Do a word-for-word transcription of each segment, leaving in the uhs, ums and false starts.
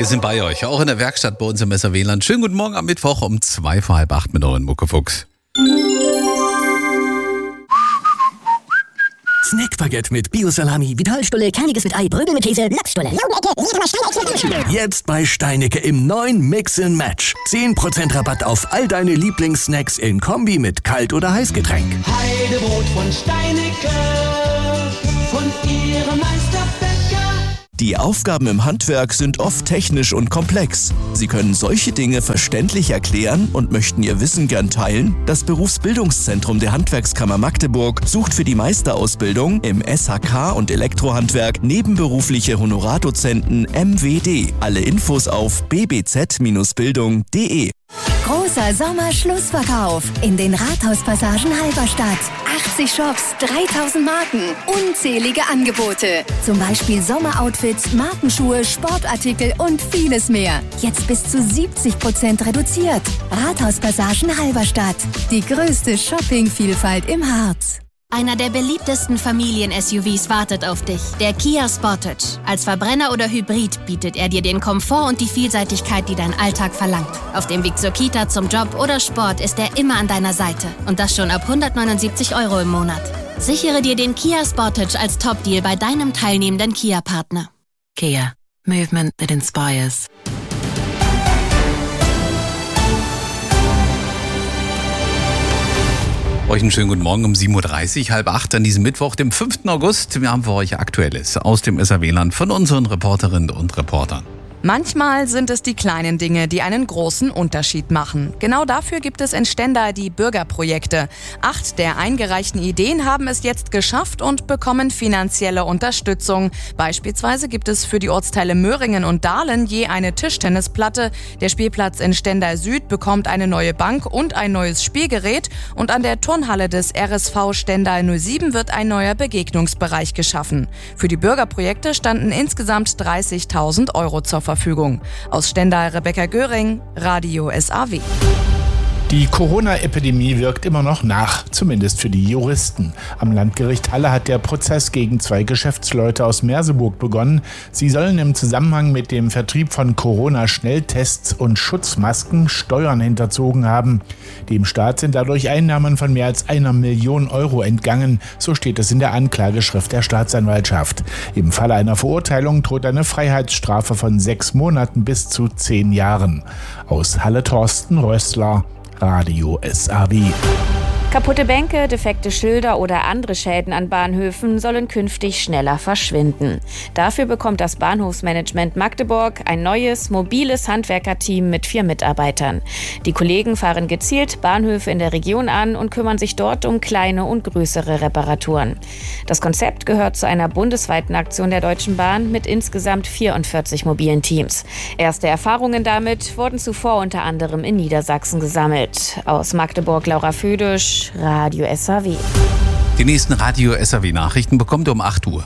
Wir sind bei euch, auch in der Werkstatt bei uns im Messer-Wieland. Schönen guten Morgen am Mittwoch um zwei vor halb acht mit euren Muckefuchs. Snackbaguette mit Bio-Salami, Vitalstulle, Kerniges mit Ei, Brögel mit Käse, Lachsstulle. jetzt bei Steinecke im neuen Mix and Match. zehn Prozent Rabatt auf all deine Lieblingssnacks in Kombi mit Kalt- oder Heißgetränk. Heidebrot von Steinecke, von ihrem Meisterbäcker. Die Aufgaben im Handwerk sind oft technisch und komplex. Sie können solche Dinge verständlich erklären und möchten Ihr Wissen gern teilen? Das Berufsbildungszentrum der Handwerkskammer Magdeburg sucht für die Meisterausbildung im S H K und Elektrohandwerk nebenberufliche Honorardozenten M W D. Alle Infos auf b b z Bindestrich bildung punkt de. Großer Sommerschlussverkauf in den Rathauspassagen Halberstadt. achtzig Shops, dreitausend Marken, unzählige Angebote. Zum Beispiel Sommeroutfits, Markenschuhe, Sportartikel und vieles mehr. Jetzt bis zu siebzig Prozent reduziert. Rathauspassagen Halberstadt. Die größte Shoppingvielfalt im Harz. Einer der beliebtesten Familien-S U Vs wartet auf dich, der Kia Sportage. Als Verbrenner oder Hybrid bietet er dir den Komfort und die Vielseitigkeit, die dein Alltag verlangt. Auf dem Weg zur Kita, zum Job oder Sport ist er immer an deiner Seite. Und das schon ab hundertneunundsiebzig Euro im Monat. Sichere dir den Kia Sportage als Top-Deal bei deinem teilnehmenden Kia-Partner. Kia. Movement that inspires. Euch einen schönen guten Morgen um sieben Uhr dreißig, halb acht an diesem Mittwoch, dem fünften August. Wir haben für euch Aktuelles aus dem S R-Wieland von unseren Reporterinnen und Reportern. Manchmal sind es die kleinen Dinge, die einen großen Unterschied machen. Genau dafür gibt es in Stendal die Bürgerprojekte. Acht der eingereichten Ideen haben es jetzt geschafft und bekommen finanzielle Unterstützung. Beispielsweise gibt es für die Ortsteile Möhringen und Dahlen je eine Tischtennisplatte. Der Spielplatz in Stendal Süd bekommt eine neue Bank und ein neues Spielgerät. Und an der Turnhalle des R S V Stendal null sieben wird ein neuer Begegnungsbereich geschaffen. Für die Bürgerprojekte standen insgesamt dreißigtausend Euro zur Verfügung. Verfügung. Aus Stendal Rebecca Göring, Radio S A W. Die Corona-Epidemie wirkt immer noch nach, zumindest für die Juristen. Am Landgericht Halle hat der Prozess gegen zwei Geschäftsleute aus Merseburg begonnen. Sie sollen im Zusammenhang mit dem Vertrieb von Corona-Schnelltests und Schutzmasken Steuern hinterzogen haben. Dem Staat sind dadurch Einnahmen von mehr als einer Million Euro entgangen, so steht es in der Anklageschrift der Staatsanwaltschaft. Im Falle einer Verurteilung droht eine Freiheitsstrafe von sechs Monaten bis zu zehn Jahren. Aus Halle Thorsten Rössler, Radio S A W. Kaputte Bänke, defekte Schilder oder andere Schäden an Bahnhöfen sollen künftig schneller verschwinden. Dafür bekommt das Bahnhofsmanagement Magdeburg ein neues, mobiles Handwerkerteam mit vier Mitarbeitern. Die Kollegen fahren gezielt Bahnhöfe in der Region an und kümmern sich dort um kleine und größere Reparaturen. Das Konzept gehört zu einer bundesweiten Aktion der Deutschen Bahn mit insgesamt vierundvierzig mobilen Teams. Erste Erfahrungen damit wurden zuvor unter anderem in Niedersachsen gesammelt. Aus Magdeburg Laura Füdisch, Radio S A W. Die nächsten Radio S A W-Nachrichten bekommt ihr um acht Uhr.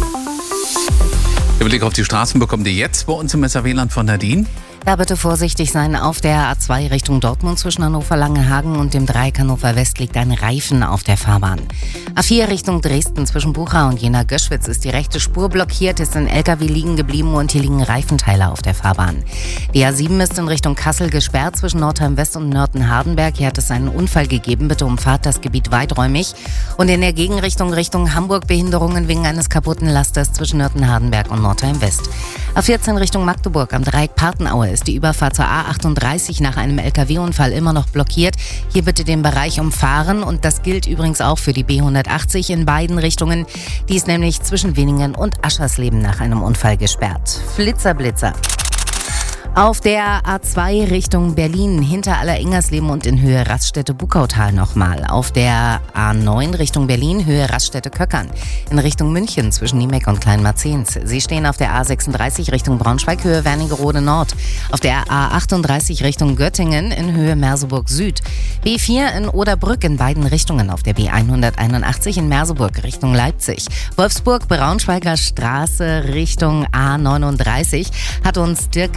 Der Blick auf die Straßen bekommt ihr jetzt bei uns im S R-Wieland von Nadine. Da bitte vorsichtig sein. Auf der A zwei Richtung Dortmund zwischen Hannover-Langenhagen und dem Dreieck Hannover West liegt ein Reifen auf der Fahrbahn. A vier Richtung Dresden zwischen Bucha und Jena-Göschwitz ist die rechte Spur blockiert, ist ein L K W liegen geblieben und hier liegen Reifenteile auf der Fahrbahn. Die A sieben ist in Richtung Kassel gesperrt zwischen Nordheim West und Nörten-Hardenberg. Hier hat es einen Unfall gegeben. Bitte umfahrt das Gebiet weiträumig. Und in der Gegenrichtung Richtung Hamburg Behinderungen wegen eines kaputten Lasters zwischen Nörten-Hardenberg und Nordheim West. A vierzehn Richtung Magdeburg am Dreieck Partenaue ist die Überfahrt zur A achtunddreißig nach einem L K W-Unfall immer noch blockiert. Hier bitte den Bereich umfahren und das gilt übrigens auch für die B hundertachtzig in beiden Richtungen. Die ist nämlich zwischen Winningen und Aschersleben nach einem Unfall gesperrt. Flitzer, Blitzer. Auf der A zwei Richtung Berlin hinter Allerengersleben und in Höhe Raststätte-Buckautal nochmal. Auf der A neun Richtung Berlin Höhe Raststätte-Köckern. In Richtung München zwischen Niemeck und Kleinmarzens. Sie stehen auf der A sechsunddreißig Richtung Braunschweig Höhe Wernigerode Nord. Auf der A achtunddreißig Richtung Göttingen in Höhe Merseburg Süd. B vier in Oderbrück in beiden Richtungen. Auf der B hunderteinundachtzig in Merseburg Richtung Leipzig. Wolfsburg Braunschweiger Straße Richtung A neununddreißig hat uns Dirk gemeldet.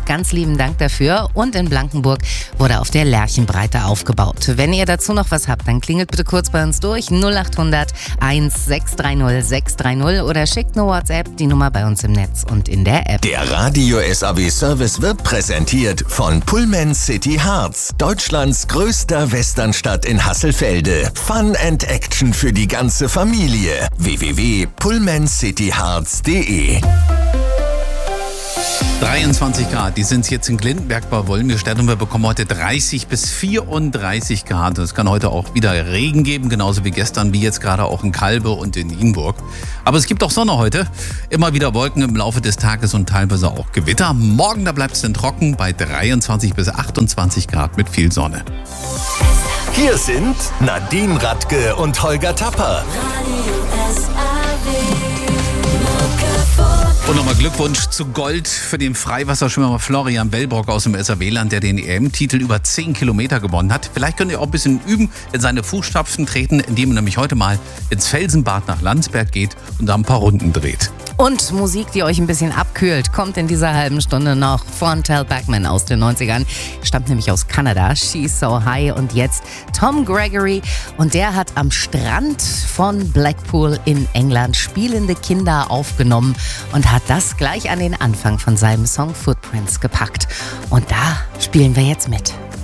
Philipp, ganz lieben Dank dafür. Und in Blankenburg wurde auf der Lerchenbreite aufgebaut. Wenn ihr dazu noch was habt, dann klingelt bitte kurz bei uns durch null acht hundert eins sechs drei null sechs drei null oder schickt eine WhatsApp, die Nummer bei uns im Netz und in der App. Der Radio S A W Service wird präsentiert von Pullman City Harz, Deutschlands größter Westernstadt in Hasselfelde. Fun and Action für die ganze Familie. w w w punkt pullman city harz punkt de dreiundzwanzig Grad, die sind jetzt in Glindenberg bei Wolmirstedt und wir bekommen heute dreißig bis vierunddreißig Grad. Es kann heute auch wieder Regen geben, genauso wie gestern, wie jetzt gerade auch in Kalbe und in Nienburg. Aber es gibt auch Sonne heute, immer wieder Wolken im Laufe des Tages und teilweise auch Gewitter. Morgen, da bleibt es dann trocken bei dreiundzwanzig bis achtundzwanzig Grad mit viel Sonne. Hier sind Nadine Radke und Holger Tapper. Und nochmal Glückwunsch zu Gold für den Freiwasserschwimmer Florian Bellbrock aus dem S A W-Land, der den E M-Titel über zehn Kilometer gewonnen hat. Vielleicht könnt ihr auch ein bisschen üben, in seine Fußstapfen treten, indem ihr nämlich heute mal ins Felsenbad nach Landsberg geht und da ein paar Runden dreht. Und Musik, die euch ein bisschen abkühlt, kommt in dieser halben Stunde noch von Tal Bachman aus den neunzigern. Stammt nämlich aus Kanada. She's So High. Und jetzt Tom Gregory. Und der hat am Strand von Blackpool in England spielende Kinder aufgenommen und hat das gleich an den Anfang von seinem Song Footprints gepackt. Und da spielen wir jetzt mit.